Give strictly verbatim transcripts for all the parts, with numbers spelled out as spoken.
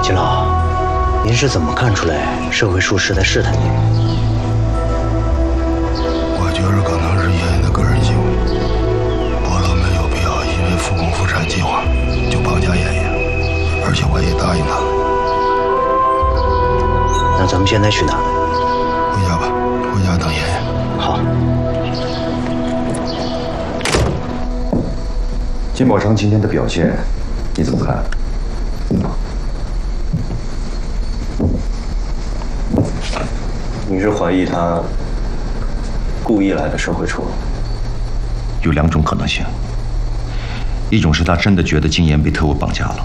金老，您是怎么看出来社会树是在试探您？ 我觉着可能是爷爷的个人行为。伯乐没有必要因为复工复产计划就绑架爷爷，而且我也答应他了。 那咱们现在去哪？ 回家吧，回家等爷爷。 好。 金宝成今天的表现，你怎么看？ 你是怀疑他故意来的社会处？ 有两种可能性，一种是他真的觉得金岩被特务绑架了，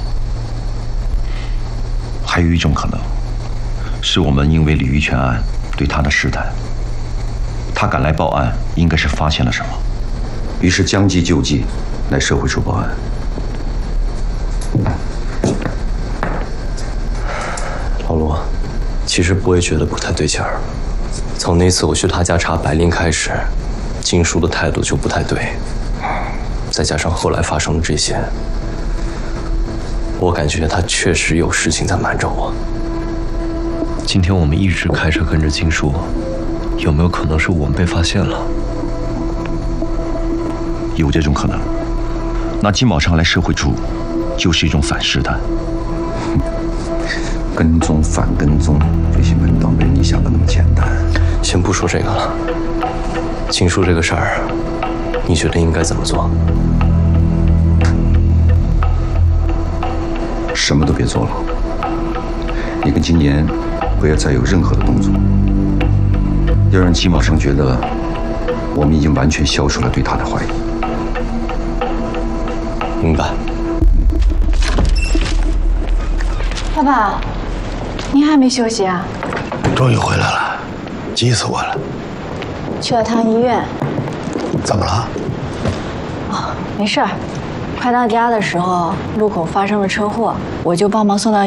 还有一种可能，是我们因为李玉泉案对他的试探，他赶来报案，应该是发现了什么，于是将计就计，来社会处报案。 老罗，其实我也觉得不太对劲儿。从那次我去他家查白磷开始，金叔的态度就不太对，再加上后来发生的这些，我感觉他确实有事情在瞒着我。今天我们一直开车跟着金叔，有没有可能是我们被发现了？ 有这种可能。那金宝成来社会处，就是一种反试探。跟踪反跟踪，这些门道没你想的那么简单。 先不说这个了，金叔这个事儿，你觉得应该怎么做？ 什么都别做了。你跟金岩不要再有任何的动作，要让金宝成觉得我们已经完全消除了对他的怀疑。 明白。 爸爸，您还没休息啊？ 终于回来了，急死我了。 去了趟医院。 怎么了？ 哦，没事儿。快到家的时候，路口发生了车祸，我就帮忙送到